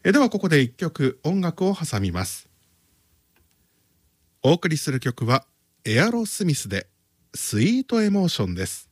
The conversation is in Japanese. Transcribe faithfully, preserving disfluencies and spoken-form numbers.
えではここでいっきょく音楽を挟みます。お送りする曲はエアロスミスでスイートエモーションです。